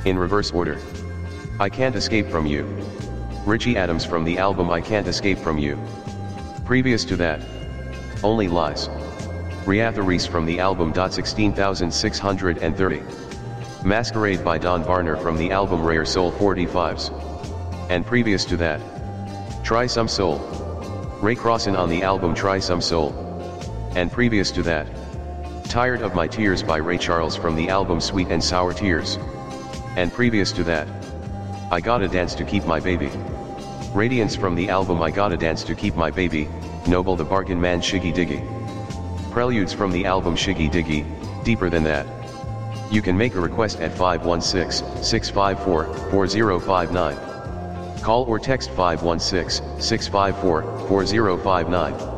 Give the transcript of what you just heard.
In reverse order. I Can't Escape From You. Richie Adams from the album I Can't Escape From You. Previous to that, Only Lies. Riatha Reese from the album 16630. Masquerade by Don Varner from the album Rare Soul 45s. And previous to that, Try Some Soul. Ray Crossan on the album Try Some Soul. And previous to that, Tired of My Tears by Ray Charles from the album Sweet and Sour Tears. And previous to that, I Gotta Dance to Keep My Baby. Radiance from the album I Gotta Dance to Keep My Baby, Noble the Bargain Man Shiggy Diggy. Preludes from the album Shiggy Diggy, Deeper Than That. You can make a request at 516-654-4059. Call or text 516-654-4059.